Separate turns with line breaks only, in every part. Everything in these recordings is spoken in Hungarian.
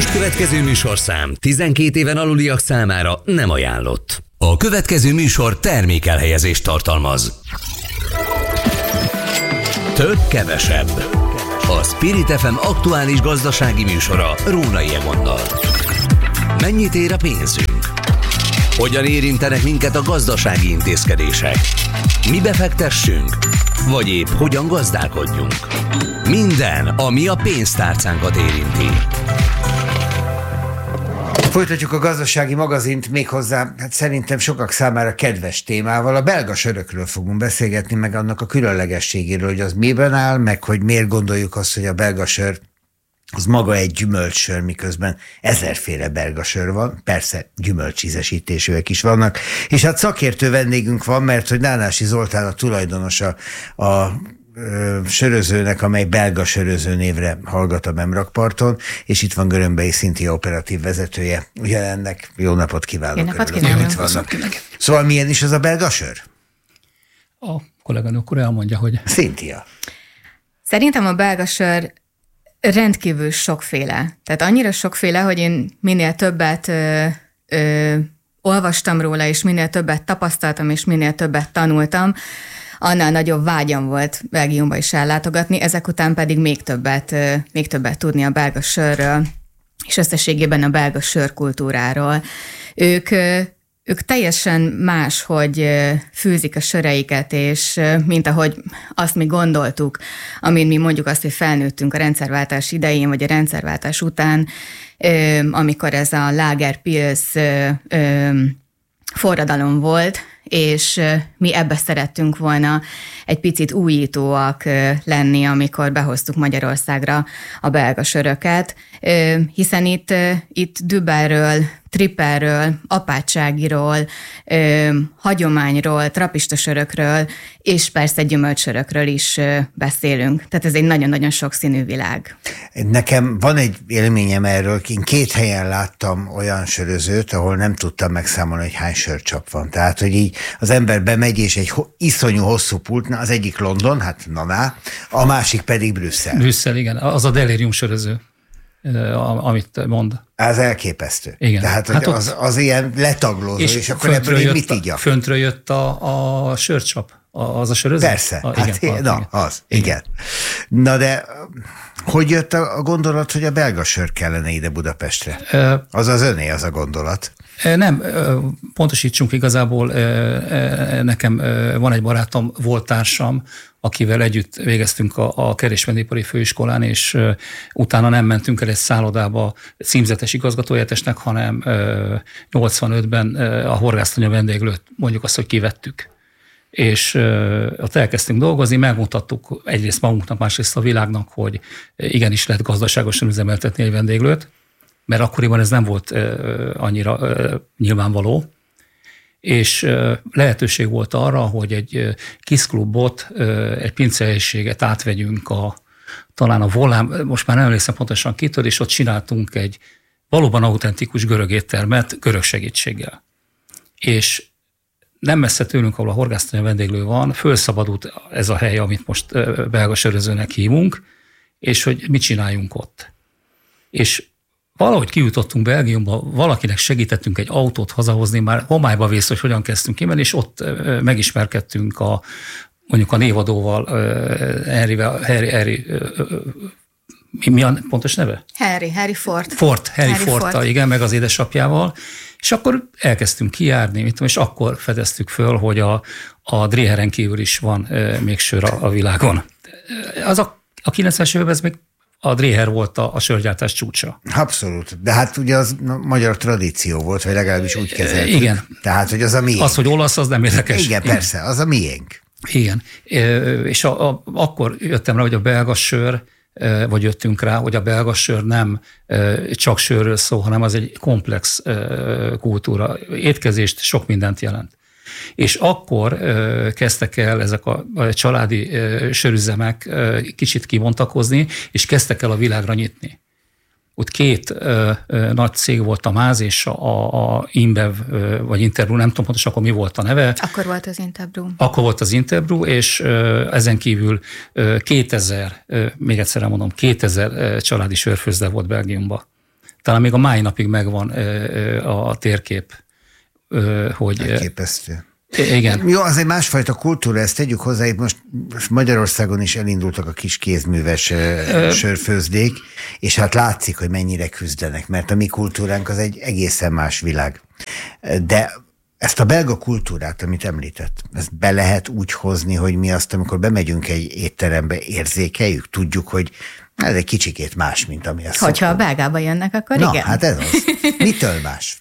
most következő műsorszám 12 éven aluliak számára nem ajánlott. A következő műsor termékelhelyezést tartalmaz. Több kevesebb. A Spirit FM aktuális gazdasági műsora Rónai Egonnal. Mennyit ér a pénzünk? Hogyan érintenek minket a gazdasági intézkedések? Mi befektessünk? Vagy épp hogyan gazdálkodjunk? Minden, ami a pénztárcánkat érinti.
Folytatjuk a gazdasági magazint méghozzá, hát szerintem sokak számára kedves témával. A belga sörökről fogunk beszélgetni, meg annak a különlegességéről, hogy az miben áll, meg hogy miért gondoljuk azt, hogy a belga sör az maga egy gyümölcssör, miközben ezerféle belga sör van, persze gyümölcsízesítésűek is vannak, és hát szakértő vendégünk van, mert hogy Nánási Zoltán a tulajdonosa a sörözőnek, amely belga söröző névre hallgat a Bemrakparton, és itt van Görömbei Szinthia operatív vezetője. Ugyanennek jó napot kívánok.
Jó napot kívánok.
Szóval milyen is az a belga sör?
A kolléganő akkor elmondja, hogy...
Szinthia.
Szerintem a belga sör rendkívül sokféle. Tehát annyira sokféle, hogy én minél többet olvastam róla, és minél többet tapasztaltam, és minél többet tanultam, annál nagyobb vágyam volt Belgiumba is ellátogatni, ezek után pedig még többet tudni a belga sörről, és összességében a belga sörkultúráról. Ők teljesen más, hogy fűzik a söreiket, és mint ahogy azt mi gondoltuk, amin mi mondjuk azt, hogy felnőttünk a rendszerváltás idején, vagy a rendszerváltás után, amikor ez a Lagerpils forradalom volt, és mi ebbe szerettünk volna egy picit újítóak lenni, amikor behoztuk Magyarországra a belga söröket, hiszen itt Dübelről, Tripelről, apátságiról, hagyományról, trapistasörökről, és persze gyümölcssörökről is beszélünk. Tehát ez egy nagyon-nagyon sokszínű világ.
Nekem van egy élményem erről, én 2 helyen láttam olyan sörözőt, ahol nem tudtam megszámolni, hogy hány sörcsap van. Tehát, hogy így az ember bemegy, és egy iszonyú hosszú pultnál, az egyik London, hát naná, a másik pedig Brüsszel.
Brüsszel, igen. Az a Delirium söröző, amit mond.
Az elképesztő.
Igen.
Tehát hát az ilyen letaglózó, és akkor ebből én mit igyak?
Föntről jött a sörcsap, az a söröző?
Persze, igen. Na de hogy jött a gondolat, hogy a belga sör kellene ide Budapestre? Az öné az a gondolat.
Nem, pontosítsunk igazából, nekem van egy barátom, volt társam, akivel együtt végeztünk a Kereskedelmi Főiskolán, és utána nem mentünk el egy szállodába címzetes igazgatóhelyettesnek, hanem 85-ben a horgásztanya vendéglőt, mondjuk azt, hogy kivettük. És ott elkezdtünk dolgozni, megmutattuk egyrészt magunknak, másrészt a világnak, hogy igenis lehet gazdaságosan üzemeltetni egy vendéglőt, mert akkoriban ez nem volt annyira nyilvánvaló, és lehetőség volt arra, hogy egy kis klubot, egy pincehelyiséget átvegyünk talán a Volán, most már nem emlékszem pontosan kitől, és ott csináltunk egy valóban autentikus görög éttermet görög segítséggel. És nem messze tőlünk, ahol a horgásztanya vendéglő van, fölszabadult ez a hely, amit most belga sörözőnek hívunk, és hogy mit csináljunk ott. És valahogy kijutottunk Belgiumba, valakinek segítettünk egy autót hazahozni, már homályba vész, hogy hogyan kezdtünk kimenni, és ott megismerkedtünk mondjuk a névadóval, Harry mi a pontos neve?
Harry Ford.
Harry Ford, igen, meg az édesapjával, és akkor elkezdtünk kijárni, és akkor fedeztük föl, hogy a Dreheren kívül is van még sör a világon. A 90-es években ez még a Dreher volt a sörgyártás csúcsa.
Abszolút. De hát ugye az magyar tradíció volt, vagy legalábbis úgy kezeltük.
Igen.
Tehát, hogy az a miénk.
Az, hogy olasz, az nem érdekes.
Igen, persze, az a miénk.
Igen. És akkor jöttem rá, hogy a belga sör, vagy jöttünk rá, hogy a belga sör nem csak sörről szól, hanem az egy komplex kultúra. Étkezést, sok mindent jelent. És akkor kezdtek el ezek a családi sörüzemek kicsit kibontakozni, és kezdtek el a világra nyitni. Ott 2 nagy cég volt, a Máz és a InBev, vagy Interbrew, nem tudom pontosan, akkor mi volt a neve.
Akkor volt az Interbrew.
Akkor volt az Interbrew, és ezen kívül 2000, még egyszer elmondom, 2000 családi sörfőzde volt Belgiumban. talán még a mai napig megvan a térkép, hogy...
Elképesztő.
Igen.
Jó, az egy másfajta kultúra, ezt tegyük hozzá, itt most Magyarországon is elindultak a kis kézműves sörfőzdék, és hát látszik, hogy mennyire küzdenek, mert a mi kultúránk az egy egészen más világ. De ezt a belga kultúrát, amit említett, ezt be lehet úgy hozni, hogy mi azt, amikor bemegyünk egy étterembe, érzékeljük, tudjuk, hogy ez egy kicsikét más, mint ami a
Hogyha a belgába jönnek, akkor igen.
Na, hát ez az. Mitől más?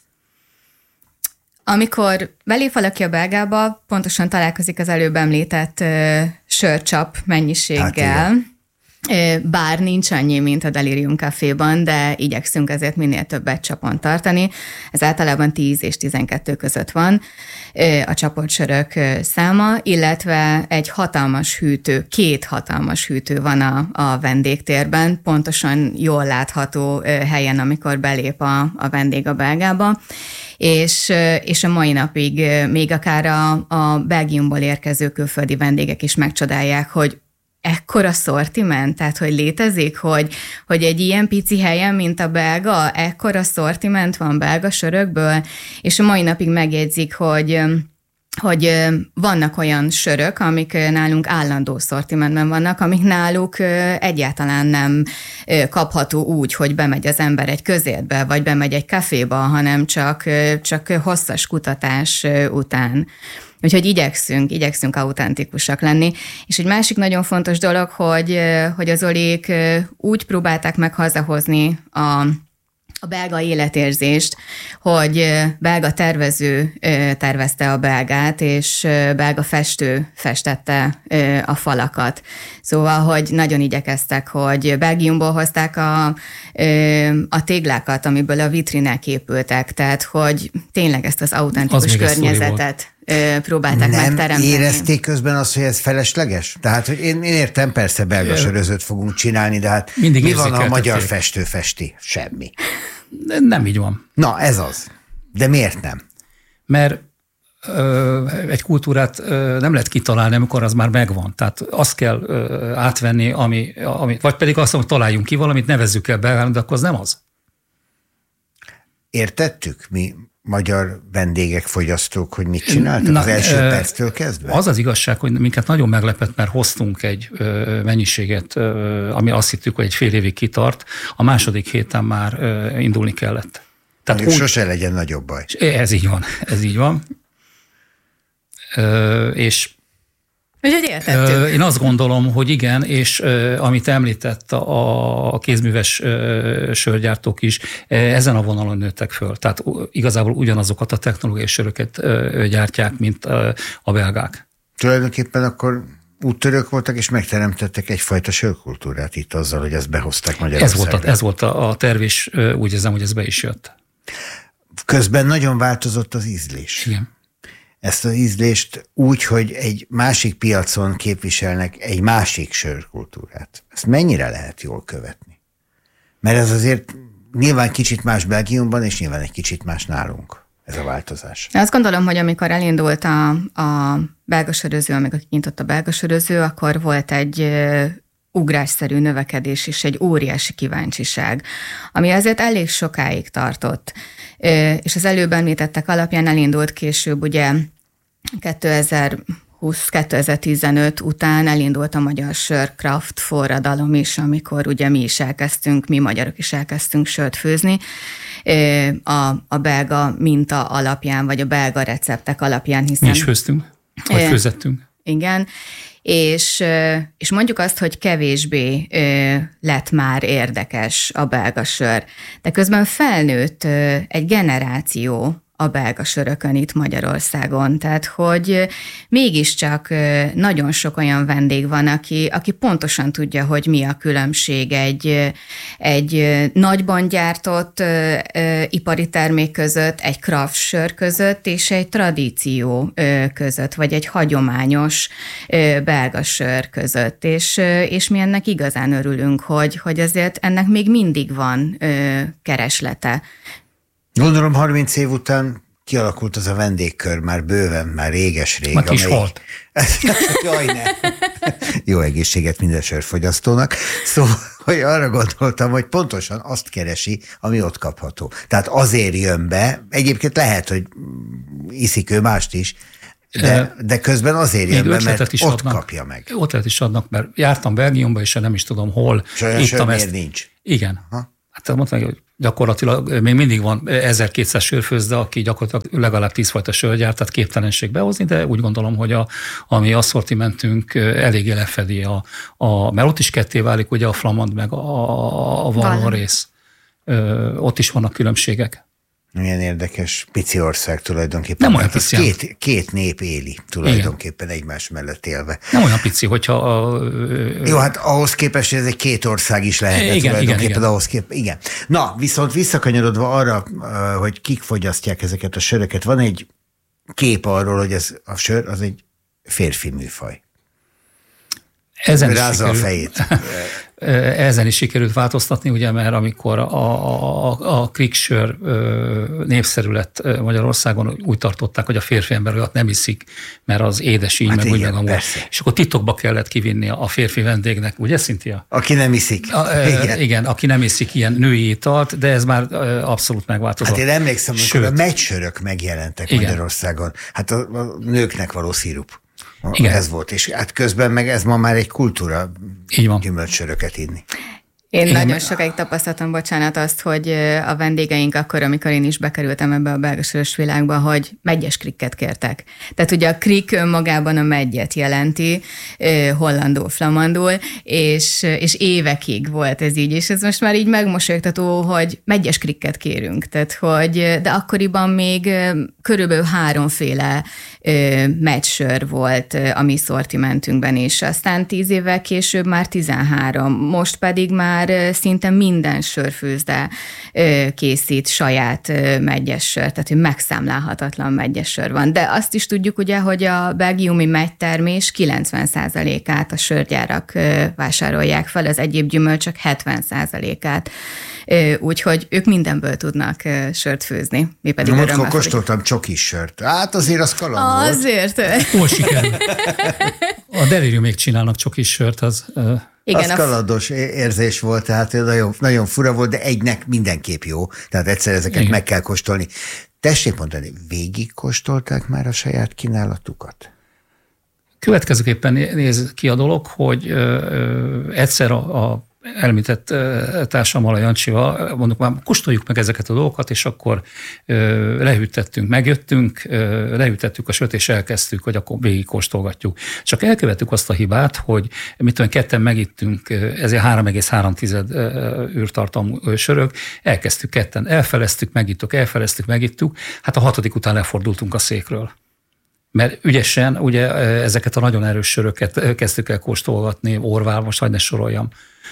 Amikor belép valaki a belgába, pontosan találkozik az előbb említett sörcsap mennyiséggel, bár nincs annyi, mint a Delirium Caféban, de igyekszünk ezért minél többet csapon tartani. Ez általában 10 és 12 között van a csapott sörök száma, illetve egy hatalmas hűtő, 2 hatalmas hűtő van a vendégtérben, pontosan jól látható helyen, amikor belép a vendég a belgába, és a mai napig még akár a Belgiumból érkező külföldi vendégek is megcsodálják, hogy ekkora szortiment, tehát hogy létezik, hogy egy ilyen pici helyen, mint a belga, ekkora szortiment van belga sörökből, és a mai napig megjegyzik, hogy vannak olyan sörök, amik nálunk állandó szortimentben vannak, amik náluk egyáltalán nem kapható úgy, hogy bemegy az ember egy közértbe, vagy bemegy egy kaféba, hanem csak hosszas kutatás után. Úgyhogy igyekszünk autentikusak lenni. És egy másik nagyon fontos dolog, hogy az Olik úgy próbálták meg hazahozni a belga életérzést, hogy belga tervező tervezte a belgát, és belga festő festette a falakat. Szóval, hogy nagyon igyekeztek, hogy Belgiumból hozták a téglákat, amiből a vitrinek épültek, tehát, hogy tényleg ezt az autentikus környezetet próbálták megteremteni.
Nem érezték közben azt, hogy ez felesleges? Tehát, hogy én értem, persze belga sörözőt fogunk csinálni, de hát mi van, a magyar festő festi? Semmi.
Nem így van.
Na, ez az. De miért nem?
Mert egy kultúrát nem lehet kitalálni, amikor az már megvan. Tehát azt kell átvenni, ami, vagy pedig azt mondom, hogy találjunk ki valamit, nevezzük el belgának, de akkor az nem az.
Értettük mi magyar vendégek, fogyasztók, hogy mit csináltak az első perctől kezdve? Az
az igazság, hogy minket nagyon meglepett, mert hoztunk egy mennyiséget, ami azt hittük, hogy egy fél évig kitart, a második héten már indulni kellett.
Tehát úgy, sose legyen nagyobb baj.
Ez így van. És én azt gondolom, hogy igen, és amit említett a kézműves sörgyártók is, ezen a vonalon nőttek föl. Tehát igazából ugyanazokat a technológiai söröket gyártják, mint a belgák.
Tulajdonképpen akkor úttörők voltak, és megteremtettek egyfajta sörkultúrát itt azzal, hogy ezt behozták Magyarországra.
Ez volt a terv, és úgy érzem, hogy ez be is jött.
Közben nagyon változott az ízlés.
Igen.
Ezt az ízlést úgy, hogy egy másik piacon képviselnek egy másik sörkultúrát. Ezt mennyire lehet jól követni? Mert ez azért nyilván kicsit más Belgiumban, és nyilván egy kicsit más nálunk, ez a változás.
Azt gondolom, hogy amikor elindult a belga söröző, amikor kinyitott a belga söröző, akkor volt egy ugrásszerű növekedés és egy óriási kíváncsiság, ami azért elég sokáig tartott. És az előbb említettek alapján elindult később, ugye 2020-2015 után elindult a magyar sörkraft forradalom is, amikor ugye mi magyarok is elkezdtünk sört főzni, a belga minta alapján, vagy a belga receptek alapján, hiszen...
Mi is főztünk, vagy főzettünk.
Igen, és mondjuk azt, hogy kevésbé lett már érdekes a belga sör, de közben felnőtt egy generáció a belga sörökön itt Magyarországon, tehát hogy mégiscsak nagyon sok olyan vendég van, aki pontosan tudja, hogy mi a különbség egy nagyban gyártott ipari termék között, egy craft sör között, és egy tradíció között, vagy egy hagyományos belga sör között, és mi ennek igazán örülünk, hogy azért ennek még mindig van kereslete.
Gondolom 30 év után kialakult az a vendégkör már bőven, már réges-rég.
Már kis halt.
Jaj, ne. Jó egészséget minden sörfogyasztónak. Szóval, hogy arra gondoltam, hogy pontosan azt keresi, ami ott kapható. Tehát azért jön be, egyébként lehet, hogy iszik ő mást is, de közben azért jön be, mert ott adnak, kapja meg.
Ötletet is adnak, mert jártam Belgiumba, és nem is tudom hol.
És olyan sör nincs.
Igen. Ha? Hát mondtam meg, hogy gyakorlatilag még mindig van 1200 sörfőzde, aki gyakorlatilag legalább 10 fajta sör gyárt, tehát képtelenség behozni, de úgy gondolom, hogy a mi asszortimentünk eléggé lefedi mert ott is ketté válik ugye a flamand meg a való rész. Ott is vannak különbségek.
Milyen érdekes, pici ország tulajdonképpen.
Nem olyan pici.
Két nép éli tulajdonképpen egymás mellett élve.
Nem olyan pici, hogyha...
Jó, hát ahhoz képest, hogy ez egy két ország is lehet.
Igen.
Ahhoz igen. Na, viszont visszakanyarodva arra, hogy kik fogyasztják ezeket a söröket, van egy kép arról, hogy ez a sör az egy férfi műfaj. Rázza a fejét.
Ezen is sikerült változtatni, ugye, mert amikor a krigsör népszerű lett Magyarországon, úgy tartották, hogy a férfi ember olyat nem iszik, mert az édes így, hát meg igen, úgy meg amúgy. És akkor titokba kellett kivinni a férfi vendégnek, ugye, Cynthia?
Aki nem iszik.
Igen, aki nem iszik ilyen női italt, de ez már abszolút megváltozott.
Hát én emlékszem, amikor a megysörök megjelentek Magyarországon, hát a nőknek való szirup. Igen. Ez volt, és hát közben meg ez ma már egy kultúra, gyümölcssöröket inni.
Én nagyon sokáig tapasztaltam, bocsánat, azt, hogy a vendégeink akkor, amikor én is bekerültem ebbe a belgasörös világba, hogy meggyes krikket kértek. Tehát ugye a krik önmagában a meggyet jelenti, hollandul, flamandul, és évekig volt ez így, és ez most már így megmosolyogtató, hogy meggyes krikket kérünk. Tehát, hogy, de akkoriban még körülbelül 3 féle meccsör volt a mi szortimentünkben is. Aztán 10 évvel később már 13. Most pedig már szinte minden sörfőzde készít saját meggyes sört, tehát hogy megszámlálhatatlan meggyes sör van. De azt is tudjuk ugye, hogy a belgiumi megytermés 90%-át a sörgyárak vásárolják fel, az egyéb gyümölcsök 70%-át. Úgyhogy ők mindenből tudnak sört főzni. Mi pedig
örömmel kóstoltam csokis sört. Hát azért az kaland volt.
Azért.
Hol sikerül? A Delirium még csinálnak csokis sört, az...
Igen, az kalandos érzés volt, tehát nagyon, nagyon fura volt, de egynek mindenképp jó. Tehát egyszer ezeket meg kell kóstolni. Tessék mondani, végig kóstolták már a saját kínálatukat?
Következőképpen néz ki a dolog, hogy egyszer a elmített társammal, a Jancsival, mondjuk már kóstoljuk meg ezeket a dolgokat, és akkor lehűtettünk, megjöttünk, lehűtettük a sört, és elkezdtük, hogy akkor végig kóstolgatjuk. Csak elkövettük azt a hibát, hogy mit tudom, ketten megittünk, ezért 3,3 űrtartalmú sörök, elkezdtük ketten, elfeleztük, megittuk, hát a 6. után lefordultunk a székről. Mert ügyesen ugye ezeket a nagyon erős söröket kezdtük el kóstolgatni, Orvál, most hadd ne soroljam.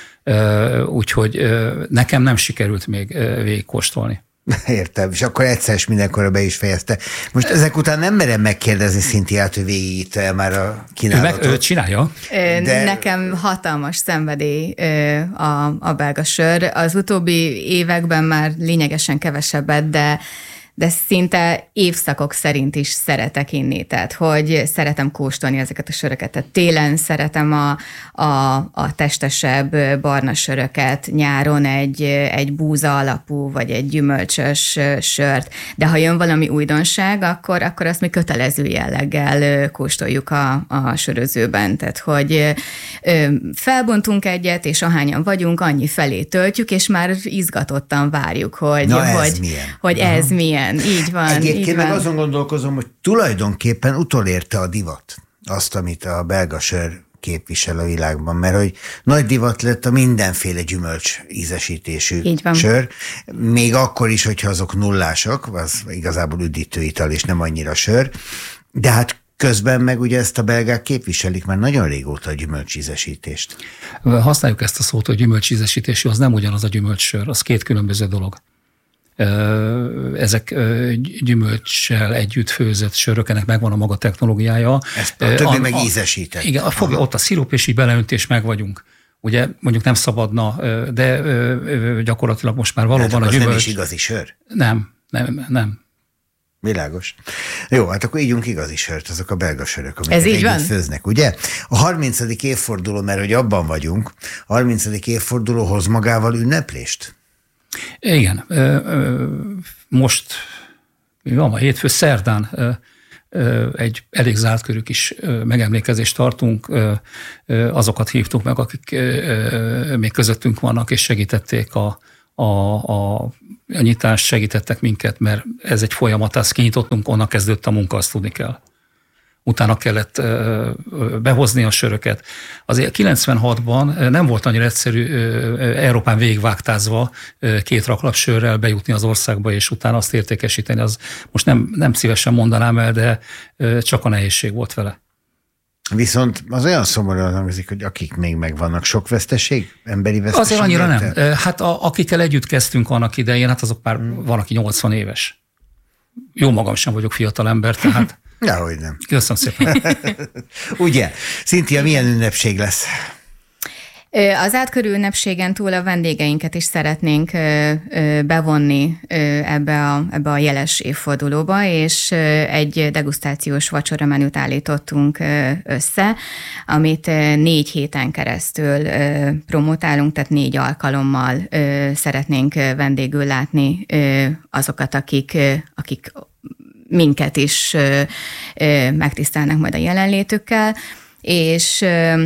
Úgyhogy nekem nem sikerült még végigkóstolni.
Értem, és akkor egyszer is mindenkorra be is fejezte. Most ezek után nem merem megkérdezni Cynthiát, hogy végigítte már a kínálatot.
Ő csinálja.
De... Nekem hatalmas szenvedély a belga sör. Az utóbbi években már lényegesen kevesebbet, de szinte évszakok szerint is szeretek inni, tehát hogy szeretem kóstolni ezeket a söröket. Tehát télen szeretem a testesebb barna söröket, nyáron egy búza alapú, vagy egy gyümölcsös sört, de ha jön valami újdonság, akkor azt mi kötelező jelleggel kóstoljuk a sörözőben. Tehát, hogy felbontunk egyet, és ahányan vagyunk, annyi felé töltjük, és már izgatottan várjuk, hogy ez milyen. Így van.
Egyébként meg azon gondolkozom, hogy tulajdonképpen utolérte a divat azt, amit a belga sör képvisel a világban, mert hogy nagy divat lett a mindenféle gyümölcs ízesítésű sör, még akkor is, hogyha azok nullásak, az igazából üdítő ital, és nem annyira sör, de hát közben meg ugye ezt a belgák képviselik már nagyon régóta a gyümölcsízesítést.
Használjuk ezt a szót, hogy gyümölcsízesítésű, az nem ugyanaz a gyümölcssör, az 2 különböző dolog. Ezek gyümölcssel együtt főzött sörök, ennek megvan a maga technológiája.
Ezt a többi meg ízesített.
Igen, ott a szirup, és így beleöntés meg vagyunk. Ugye mondjuk nem szabadna, de gyakorlatilag most már valóban
hát
a gyümölcs...
nem is igazi sör?
Nem.
Világos. Jó, hát akkor ígyunk igazi sört, azok a belga sörök, amiket
együtt
főznek, ugye? A 30. évforduló, mert hogy abban vagyunk, a 30. évforduló hoz magával ünneplést?
Igen. Most, mi van ma, hétfő, szerdán egy elég zárt körű kis megemlékezést tartunk. Azokat hívtuk meg, akik még közöttünk vannak, és segítették a nyitást, segítettek minket, mert ez egy folyamat, azt kinyitottunk, onnan kezdődött a munka, azt tudni kell. Utána kellett behozni a söröket. Azért 96-ban nem volt annyira egyszerű Európán végigvágtázva 2 raklap sörrel bejutni az országba, és utána azt értékesíteni. Az most nem szívesen mondanám el, de csak a nehézség volt vele.
Viszont az olyan szomorúan hangzik, hogy akik még megvannak, sok veszteség, emberi veszteség?
Azért annyira nem. Hát akikkel együtt kezdtünk annak idején, hát azok már van, aki 80 éves. Jó magam sem vagyok fiatal ember, tehát...
Dehogy nem.
Köszönöm szépen.
Ugye, Cynthia, milyen ünnepség lesz?
Az átkörű ünnepségen túl a vendégeinket is szeretnénk bevonni ebbe a jeles évfordulóba, és egy degustációs vacsoramenüt állítottunk össze, amit 4 héten keresztül promotálunk, tehát 4 alkalommal szeretnénk vendégül látni azokat, akik minket is megtisztelnek majd a jelenlétükkel, és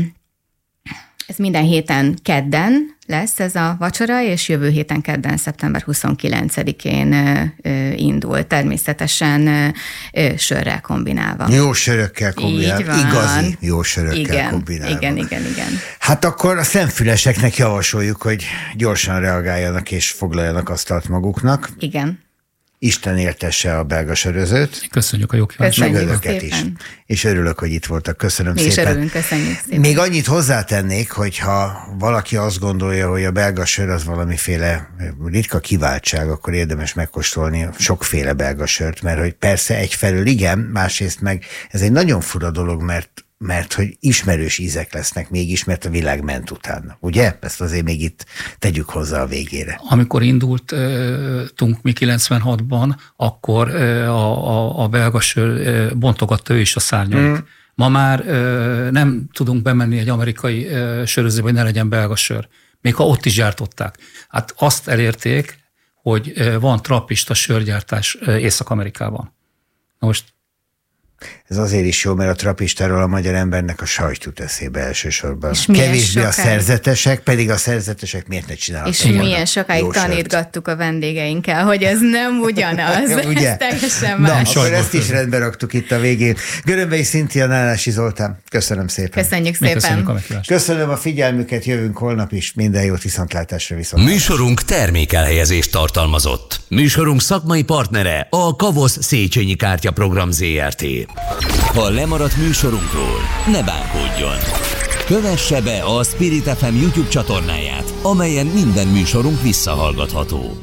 ez minden héten kedden lesz ez a vacsora, és jövő héten kedden, szeptember 29-én indul. Természetesen sörrel kombinálva.
Jó sörökkel kombinálva. Igazi jó sörökkel kombinálva.
Igen.
Hát akkor a szemfüleseknek javasoljuk, hogy gyorsan reagáljanak és foglaljanak asztalt maguknak.
Igen.
Isten éltesse a belga sörözőt.
Köszönjük a jó kíváncsiagot.
Meg önöket is. És örülök, hogy itt voltak. Köszönöm szépen.
Mi is örülünk, köszönjük szépen.
Még annyit hozzátennék, hogyha valaki azt gondolja, hogy a belga sör az valamiféle ritka kiváltság, akkor érdemes megkóstolni sokféle belga sört, mert hogy persze egyfelől igen, másrészt meg ez egy nagyon fura dolog, mert hogy ismerős ízek lesznek mégis, mert a világ ment utána. Ugye? Ezt azért még itt tegyük hozzá a végére.
Amikor indultunk mi 96-ban, akkor a belga sör bontogatta ő is a szárnyait. Ma már nem tudunk bemenni egy amerikai sörözőbe, hogy ne legyen belga sör. Még ha ott is gyártották. Hát azt elérték, hogy van trappista sörgyártás Észak-Amerikában. Most
ez azért is jó, mert a trapistáról a magyar embernek a sajt jut eszébe elsősorban.
És
kevésbé a szerzetesek, pedig a szerzetesek miért ne csinálnak?
És milyen sokáig tanítgattuk a vendégeinkkel, hogy ez nem ugyanaz. Ez teljesen más.
Na, akkor ezt is rendbe raktuk itt a végén. Görönbei Cynthia, Nálási Zoltán, köszönöm szépen.
Köszönjük szépen.
Köszönöm a figyelmüket, jövünk holnap is. Minden jót, viszontlátásra,
Műsorunk termékelhelyezést tartalmazott. Műsorunk szakmai partnere a Kavosz Széchenyi Kártyaprogram Zrt. Ha lemaradt műsorunkról, ne bánkódjon. Kövesse be a Spirit FM YouTube csatornáját, amelyen minden műsorunk visszahallgatható.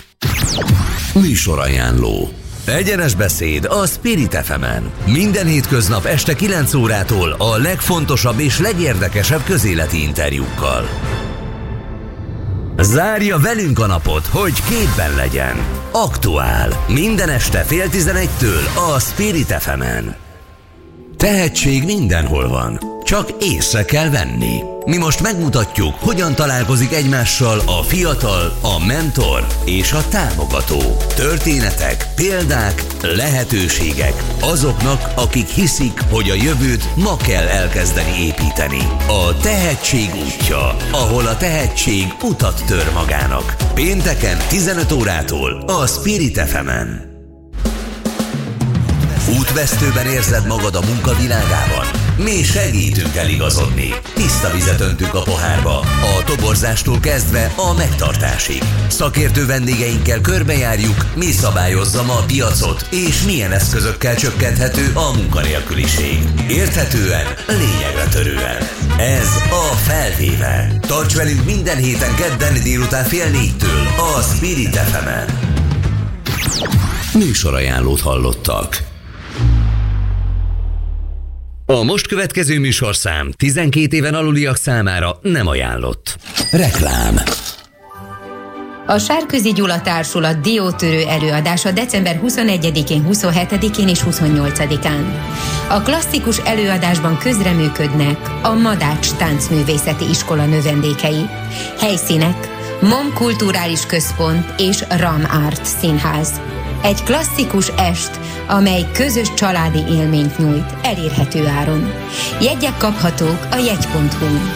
Műsorajánló. Egyenes beszéd a Spirit FM-en. Minden hétköznap este 9 órától a legfontosabb és legérdekesebb közéleti interjúkkal. Zárja velünk a napot, hogy képben legyen. Aktuál. Minden este 10:30-től a Spirit FM-en. Tehetség mindenhol van, csak észre kell venni. Mi most megmutatjuk, hogyan találkozik egymással a fiatal, a mentor és a támogató. Történetek, példák, lehetőségek azoknak, akik hiszik, hogy a jövőt ma kell elkezdeni építeni. A tehetség útja, ahol a tehetség utat tör magának. Pénteken 15 órától a Spirit FM-en. Útvesztőben érzed magad a munkavilágában? Mi segítünk eligazodni. Tiszta vizet öntünk a pohárba, a toborzástól kezdve a megtartásig. Szakértő vendégeinkkel körbejárjuk, mi szabályozza ma a piacot, és milyen eszközökkel csökkenthető a munkanélküliség. Érthetően, lényegre törően. Ez a Felvéve. Tarts velünk minden héten kedden délután 3:30 a Spirit FM-en. Műsorajánlót hallottak. A most következő műsorszám 12 éven aluliak számára nem ajánlott. Reklám.
A Sárközi Gyula Társulat diótörő előadása december 21-én, 27-én és 28-án. A klasszikus előadásban közreműködnek a Madács Táncművészeti Iskola növendékei. Helyszínek: MOM Kulturális Központ és RAM Art Színház. Egy klasszikus est, amely közös családi élményt nyújt elérhető áron. Jegyek kaphatók a jegy.hu-n.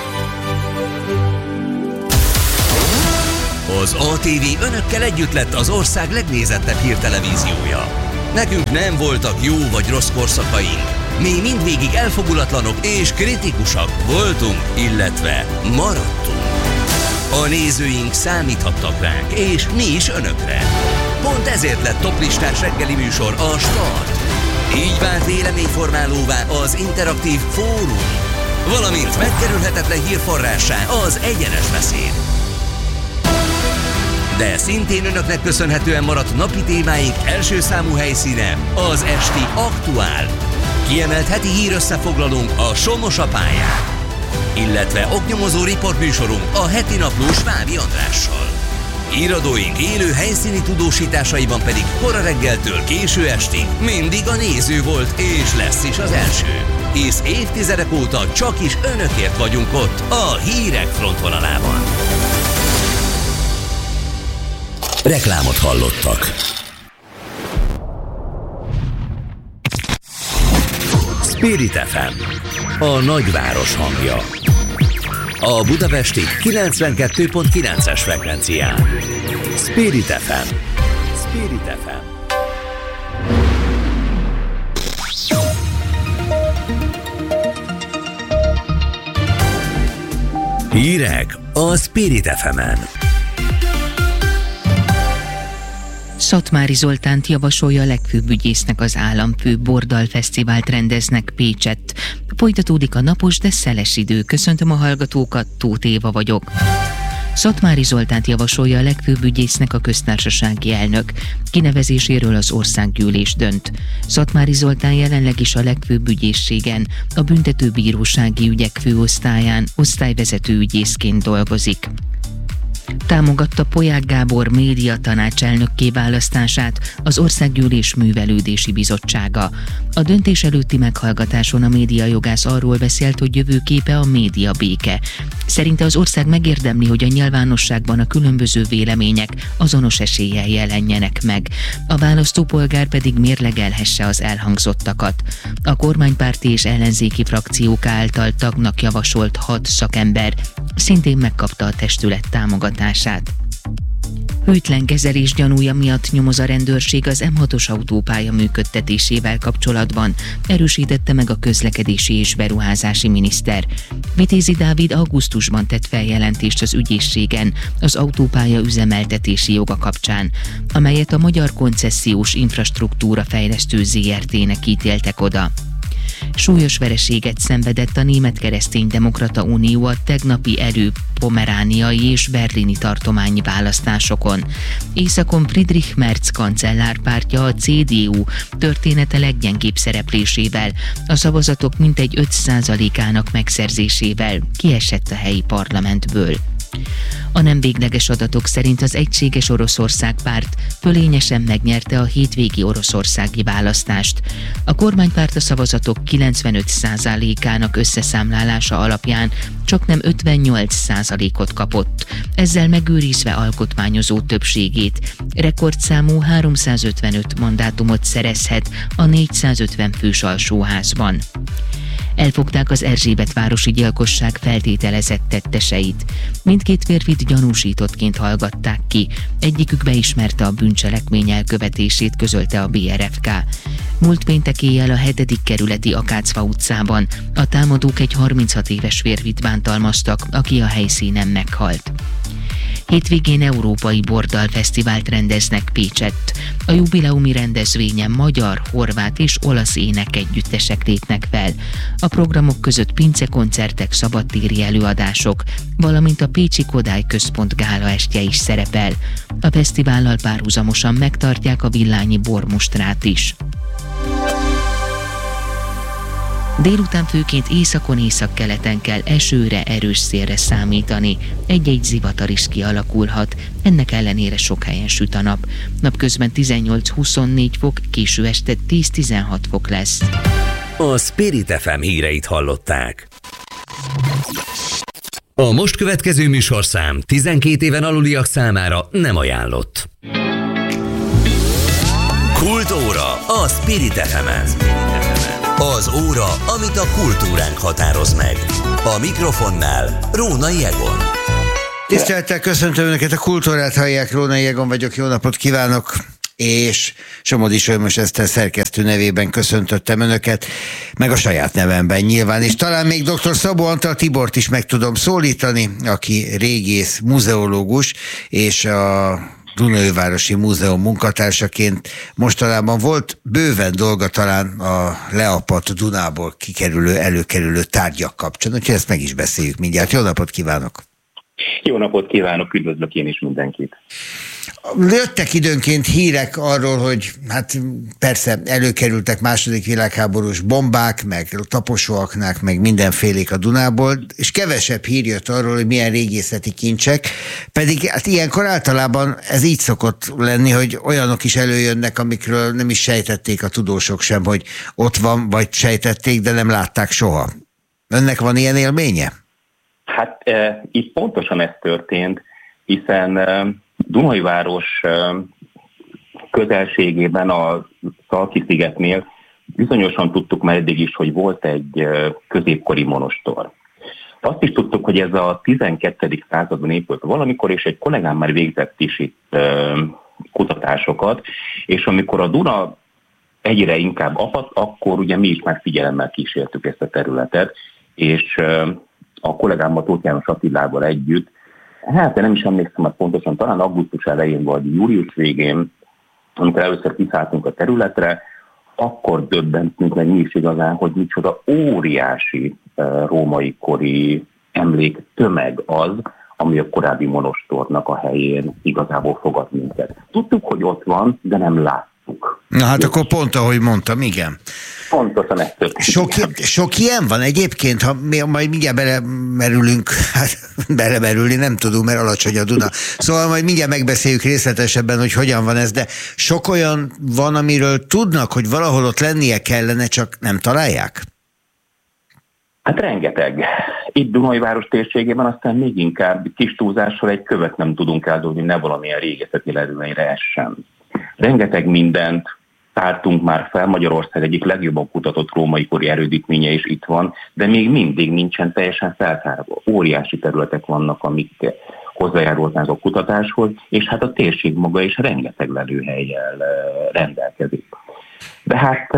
Az ATV önökkel együtt lett az ország legnézettebb hírtelevíziója. Nekünk nem voltak jó vagy rossz korszakaink. Mi mindvégig elfogulatlanok és kritikusak voltunk, illetve maradtunk. A nézőink számíthattak ránk, és mi is önökre. Pont ezért lett toplistás reggeli műsor a Start. Így vált véleményformálóvá az interaktív fórum, valamint megkerülhetetlen hírforrássá az egyenes beszéd. De szintén önöknek köszönhetően maradt napi témáink első számú helyszíne az esti Aktuál. Kiemelt heti hírösszefoglalónk a Somos a pályán, illetve oknyomozó riportműsorunk a heti napló Svábi Andrással. Híradóink élő helyszíni tudósításaiban pedig kora reggeltől késő estig mindig a néző volt és lesz is az első. Hisz évtizedek óta csak is önökért vagyunk ott a hírek frontvonalában. Reklámot hallottak. Spirit FM, a nagyváros hangja. A budapesti 92.9-es frekvencián. Spirit FM. Spirit FM. Hírek a Spirit FM-en.
Szatmári Zoltánt javasolja a legfőbb ügyésznek az államfő. Bordalfesztivált rendeznek Pécsett. Folytatódik a napos, de szeles idő. Köszöntöm a hallgatókat, Tóth Éva vagyok. Szatmári Zoltánt javasolja a legfőbb ügyésznek a köztársasági elnök. Kinevezéséről az országgyűlés dönt. Szatmári Zoltán jelenleg is a legfőbb ügyészségen, a büntetőbírósági ügyek főosztályán osztályvezető ügyészként dolgozik. Támogatta Polyák Gábor médiatanács elnökké választását az Országgyűlés Művelődési Bizottsága. A döntés előtti meghallgatáson a médiajogász arról beszélt, hogy jövőképe a média béke. Szerinte az ország megérdemli, hogy a nyilvánosságban a különböző vélemények azonos eséllyel jelenjenek meg. A választópolgár pedig mérlegelhesse az elhangzottakat. A kormánypárti és ellenzéki frakciók által tagnak javasolt 6 szakember szintén megkapta a testület támogatását. Hűtlen kezelés gyanúja miatt nyomoz a rendőrség az M6-os autópálya működtetésével kapcsolatban, erősítette meg a közlekedési és beruházási miniszter. Vitézi Dávid augusztusban tett feljelentést az ügyészségen az autópálya üzemeltetési joga kapcsán, amelyet a Magyar Koncesziós Infrastruktúra Fejlesztő ZRT-nek ítéltek oda. Súlyos vereséget szenvedett a Német Kereszténydemokrata Unió a tegnapi pomerániai és berlini tartományi választásokon. Északon Friedrich Merz kancellárpártja, a CDU története leggyengébb szereplésével, a szavazatok mintegy 5%-ának megszerzésével kiesett a helyi parlamentből. A nem végleges adatok szerint az Egységes Oroszország párt fölényesen megnyerte a hétvégi oroszországi választást. A kormánypárt a szavazatok 95%-ának összeszámlálása alapján csaknem 58%-ot kapott, ezzel megőrizve alkotmányozó többségét. Rekordszámú 355 mandátumot szerezhet a 450 fős alsóházban. Elfogták az Erzsébetvárosi gyilkosság feltételezett tetteseit. Mindkét férfit gyanúsítottként hallgatták ki. Egyikük beismerte a bűncselekmény elkövetését, közölte a BRFK. Múlt péntek éjjel a 7. kerületi Akácfa utcában a támadók egy 36 éves férfit bántalmaztak, aki a helyszínen meghalt. Hétvégén európai bordalfesztivált rendeznek Pécsett. A jubileumi rendezvényen magyar, horvát és olasz énekegyüttesek lépnek fel. A programok között pincekoncertek, szabadtéri előadások, valamint a Pécsi Kodály Központ gálaestje is szerepel. A fesztivállal párhuzamosan megtartják a villányi bormustrát is. Délután főként északon, északkeleten kell esőre, erős szélre számítani. Egy-egy zivatar is kialakulhat, ennek ellenére sok helyen süt a nap. Napközben 18-24 fok, késő este 10-16 fok lesz.
A Spirit FM híreit hallották. A most következő műsorszám 12 éven aluliak számára nem ajánlott. Kultúra a Spirit FM-en. Az óra, amit a kultúránk határoz meg. A mikrofonnál Rónai Egon.
Tisztelettel köszöntöm Önöket, a Kultúrát hallják, Rónai Egon vagyok, jó napot kívánok! És Somodi Sölmös Eszter szerkesztő nevében köszöntöttem Önöket, meg a saját nevemben nyilván, és talán még dr. Szabó Antal Tibort is meg tudom szólítani, aki régész, muzeológus, és a Dunaújvárosi Múzeum munkatársaként mostanában volt bőven dolga talán a leapadt Dunából előkerülő tárgyak kapcsán, úgyhogy ezt meg is beszéljük mindjárt. Jó napot kívánok!
Jó napot kívánok, üdvözlök én is mindenkit!
Jöttek időnként hírek arról, hogy hát persze előkerültek második világháborús bombák, meg taposóaknák, meg mindenfélék a Dunából, és kevesebb hír jött arról, hogy milyen régészeti kincsek, pedig hát ilyenkor általában ez így szokott lenni, hogy olyanok is előjönnek, amikről nem is sejtették a tudósok sem, hogy ott van, vagy sejtették, de nem látták soha. Önnek van ilyen élménye? Hát
itt pontosan ez történt, hiszen Dunaújváros közelségében a Szalki-szigetnél bizonyosan tudtuk már eddig is, hogy volt egy középkori monostor. Azt is tudtuk, hogy ez a 12. században épült valamikor, és egy kollégám már végzett is itt kutatásokat, és amikor a Duna egyre inkább apadt, akkor ugye mi is már figyelemmel kísértük ezt a területet, és a kollégámmal, Tóth János Attilával együtt, hát nem is emlékszem, hogy pontosan talán augusztus elején vagy július végén, amikor először kiszálltunk a területre, akkor döbbentünk meg mi is igazán, hogy micsoda óriási római kori emléktömeg az, ami a korábbi monostornak a helyén igazából fogad minket. Tudtuk, hogy ott van, de nem láttuk.
Na hát akkor pont ahogy mondtam, igen.
Pontosan ezt történt.
Sok ilyen van egyébként, ha majd mindjárt belemerülünk, hát belemerülni nem tudunk, mert alacsony a Duna. Szóval majd mindjárt megbeszéljük részletesebben, hogy hogyan van ez, de sok olyan van, amiről tudnak, hogy valahol ott lennie kellene, csak nem találják?
Hát rengeteg. Itt Dunaújváros térségében aztán még inkább kis túlzással egy követ nem tudunk eldobni, ne valamilyen régészeti lelőhelyre essen. Rengeteg mindent tártunk már fel, Magyarország egyik legjobban kutatott római kori erődítménye is itt van, de még mindig nincsen teljesen feltárva. Óriási területek vannak, amik hozzájárulnak a kutatáshoz, és hát a térség maga is rengeteg lelőhellyel rendelkezik. De hát,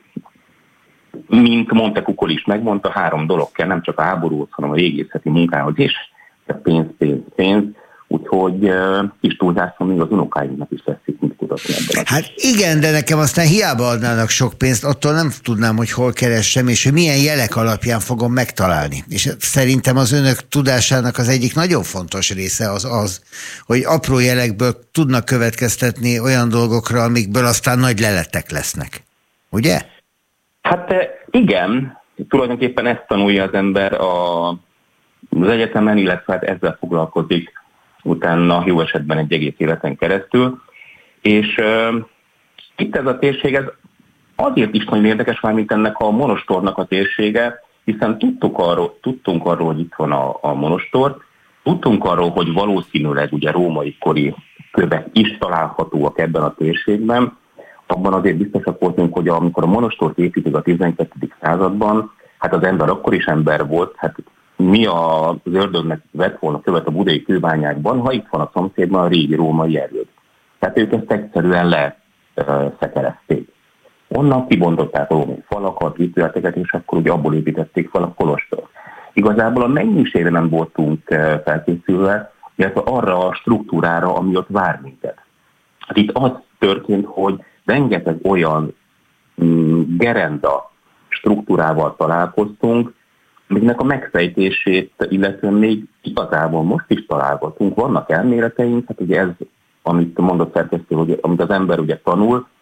mint Monte Kukol is megmondta, 3 dolog kell, nem csak a háborúhoz, hanem a régészeti munkához is, pénz, úgyhogy kis túlzáson még az unokáinknak is lesz itt mit kutatni ebben.
Hát igen, de nekem aztán hiába adnának sok pénzt, attól nem tudnám, hogy hol keressem, és hogy milyen jelek alapján fogom megtalálni. És szerintem az önök tudásának az egyik nagyon fontos része az, hogy apró jelekből tudnak következtetni olyan dolgokra, amikből aztán nagy leletek lesznek. Ugye? Hát
igen, tulajdonképpen ezt tanulja az ember az egyetemen, illetve hát ezzel foglalkozik utána jó esetben egy egész életen keresztül. És itt ez a térség, ez azért is nagyon érdekes, mármint ennek a monostornak a térsége, hiszen tudtunk arról, hogy itt van a monostor, tudtunk arról, hogy valószínűleg ugye római kori kövek is találhatóak ebben a térségben. Abban azért biztosak voltunk, hogy amikor a monostort építik a 12. században, hát az ember akkor is ember volt, hát mi az ördögnek vett volna követ a budai kőbányákban, ha itt van a szomszédban a régi római erőd. Tehát ők ezt egyszerűen leszekerezték. Onnan kibontották a római falakat, épületeket, és akkor ugye abból építették fel a kolostort. Igazából a mennyiségre nem voltunk felkészülve, illetve arra a struktúrára, ami ott vár minket. Hát itt az történt, hogy rengeteg olyan gerenda struktúrával találkoztunk, amiknek a megfejtését, illetve még igazából most is találgatunk, vannak elméleteink, hát ugye ez, amit mondott szerkesztő, hogy amit az ember ugye tanul,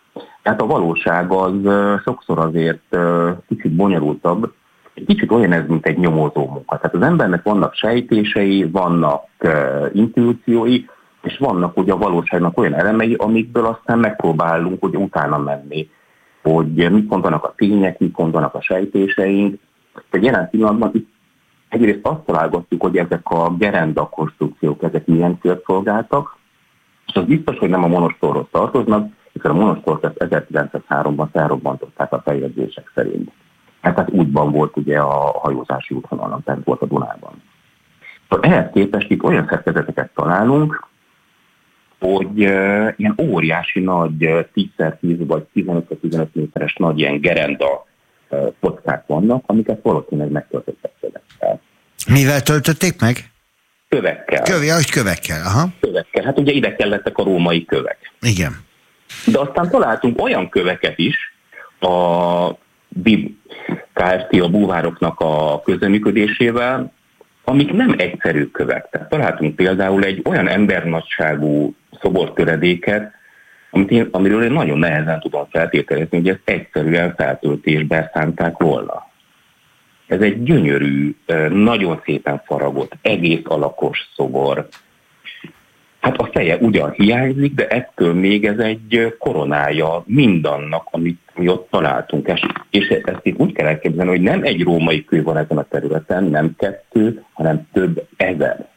Tehát a valóság az sokszor azért kicsit bonyolultabb, kicsit olyan ez, mint egy nyomozó munka. Tehát az embernek vannak sejtései, vannak intuíciói, és vannak ugye a valóságnak olyan elemei, amikből aztán megpróbálunk ugye utána menni, hogy mit mondanak a tények, mit mondanak a sejtéseink. Tehát jelen pillanatban itt egyrészt azt találgatjuk, hogy ezek a gerenda konstrukciók, ezek milyen célt szolgáltak, és az biztos, hogy nem a monostorhoz tartoznak, hiszen a monostort 1903-ban felrobbantották a feljegyzések szerint. Hát útban volt ugye a hajózási útvonalon, bent volt a Dunában. Ehhez képest itt olyan szerkezeteket találunk, hogy ilyen óriási nagy 10x10 vagy 15x15 méteres nagy ilyen gerenda kockák vannak, amiket valószínűleg megtöltöttek kövekkel.
Mivel töltötték meg?
Kövekkel.
Kövekkel, aha.
Kövekkel. Hát ugye ide kellettek a római kövek.
Igen.
De aztán találtunk olyan köveket is, a BIB Kft. A búvároknak a közreműködésével, amik nem egyszerű kövek. Tehát találtunk például egy olyan embernagyságú szobortöredéket, amiről én nagyon nehezen tudom feltételezni, hogy ezt egyszerűen feltöltésbe szánták volna. Ez egy gyönyörű, nagyon szépen faragott, egész alakos szobor. Hát a feje ugyan hiányzik, de ettől még ez egy koronája mindannak, amit mi ott találtunk. És ezt itt úgy kell elképzelni, hogy nem egy római kő van ezen a területen, nem 2, hanem több ezer.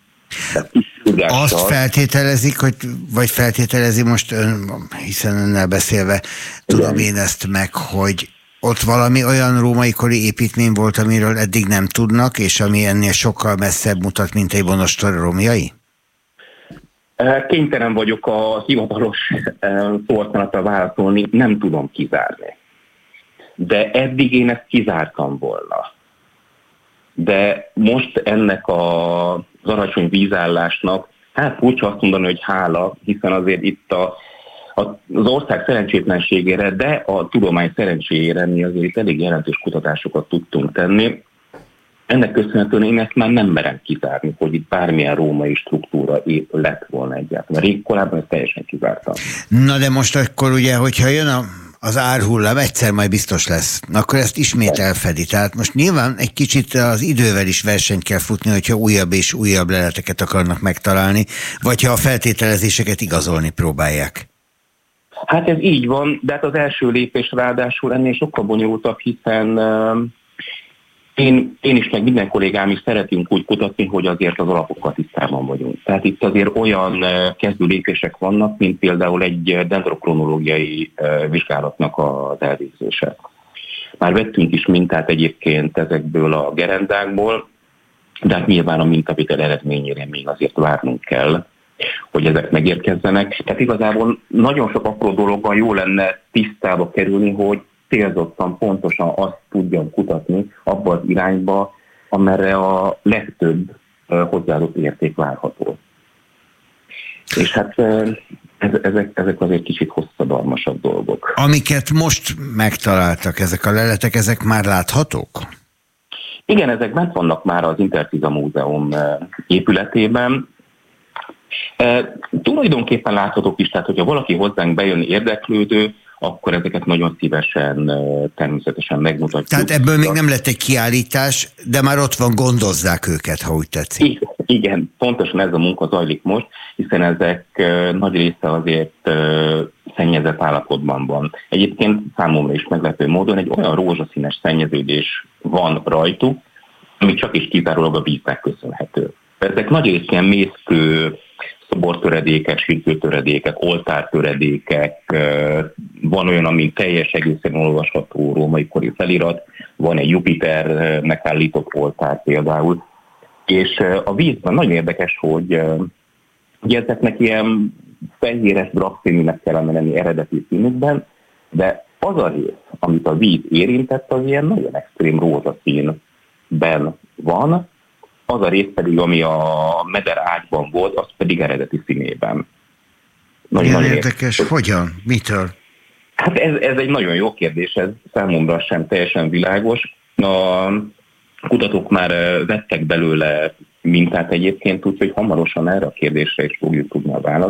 Azt feltételezik, vagy feltételezi most ön, hiszen önnel beszélve, tudom én ezt meg, hogy ott valami olyan római kori építmény volt, amiről eddig nem tudnak, és ami ennél sokkal messzebb mutat, mint egy monostor romjai?
Kénytelen vagyok a hivatalos szóhasználatra válaszolni, nem tudom kizárni. De eddig én ezt kizártam volna. De most ennek az alacsony vízállásnak, hát furcsa azt mondani, hogy hála, hiszen azért itt az ország szerencsétlenségére, de a tudomány szerencséjére mi azért itt elég jelentős kutatásokat tudtunk tenni. Ennek köszönhetően én ezt már nem merem kizárni, hogy itt bármilyen római struktúra lett volna egyáltalán. Rég korábban ezt teljesen kizártam.
Na de most akkor ugye, hogyha jön az árhullám, egyszer majd biztos lesz, akkor ezt ismét elfedi. Tehát most nyilván egy kicsit az idővel is versenyt kell futni, hogyha újabb és újabb leleteket akarnak megtalálni, vagy ha a feltételezéseket igazolni próbálják.
Hát ez így van, de hát az első lépés ráadásul ennél sokkal bonyolultabb, hiszen én is, meg minden kollégám is szeretünk úgy kutatni, hogy azért az alapokkal tisztában vagyunk. Tehát itt azért olyan kezdő lépések vannak, mint például egy dendrokronológiai vizsgálatnak az elvégzése. Már vettünk is mintát egyébként ezekből a gerendákból, de hát nyilván a mintavitel eredményére még azért várnunk kell, hogy ezek megérkezzenek. Tehát igazából nagyon sok apró dologban jó lenne tisztába kerülni, hogy célzottan pontosan azt tudjam kutatni abba az irányba, amerre a legtöbb hozzáadott érték várható. És hát ezek azért kicsit hosszadalmasabb dolgok.
Amiket most megtaláltak, ezek a leletek, ezek már láthatók?
Igen, ezek bent vannak már az Interciza Múzeum épületében. Tulajdonképpen láthatók is, tehát hogyha valaki hozzánk bejön érdeklődő, akkor ezeket nagyon szívesen, természetesen megmutatjuk.
Tehát ebből még nem lett egy kiállítás, de már ott van, gondozzák őket, ha úgy tetszik.
Igen, pontosan ez a munka zajlik most, hiszen ezek nagy része azért szennyezett állapotban van. Egyébként számomra is meglepő módon egy olyan rózsaszínes szennyeződés van rajtuk, ami csak is kizárólag a víznek köszönhető. Ezek nagy rész ilyen mészkő, szobortöredékek, sírkőtöredékek, oltártöredékek, van olyan, ami teljes egészen olvasható római kori felirat, van egy Jupiternek állított oltár például, és a vízben nagyon érdekes, hogy ezeknek ilyen fehéres dragszínűnek kellene lenni eredeti színükben, de az a rész, amit a víz érintett, az ilyen nagyon extrém rózsaszínben van, az a rész pedig, ami a meder ágyban volt, az pedig eredeti színében.
Nagyon érdekes. Hogyan? Mitől?
Hát ez egy nagyon jó kérdés, ez számomra sem teljesen világos. A kutatók már vettek belőle mintát egyébként, úgyhogy hamarosan erre a kérdésre is fogjuk tudni a választ,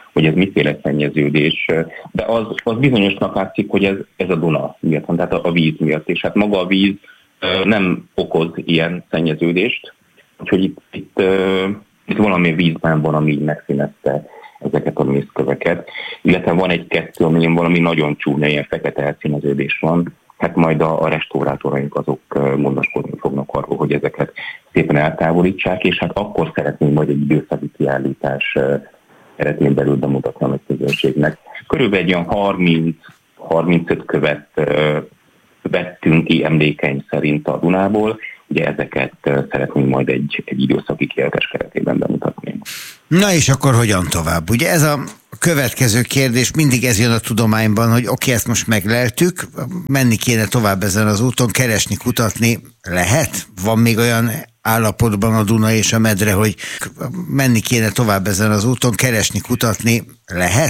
hogy ez miféle szennyeződés, de az bizonyosnak látszik, hogy ez a Duna miatt van, tehát a víz miatt, és hát maga a víz nem okoz ilyen szennyeződést, úgyhogy itt valami vízben van, ami megszínezte ezeket a mészköveket, illetve van egy-kettő, amelyen valami nagyon csúnya, ilyen fekete elszíneződés van, hát majd a restaurátoraink azok gondoskodni fognak arról, hogy ezeket szépen eltávolítsák, és hát akkor szeretnénk majd egy időszaki kiállítás keretén belül bemutatni a nagyközönségnek. Körülbelül egy olyan 30-35 követ vettünk ki emlékeim szerint a Dunából, ugye ezeket szeretnénk majd egy időszaki kiállítás keretében bemutatni.
Na és akkor hogyan tovább? Ugye ez a következő kérdés, mindig ez jön a tudományban, hogy oké, ezt most megleltük, menni kéne tovább ezen az úton, keresni, kutatni lehet? Van még olyan állapotban a Duna és a Medre, hogy menni kéne tovább ezen az úton, keresni, kutatni lehet?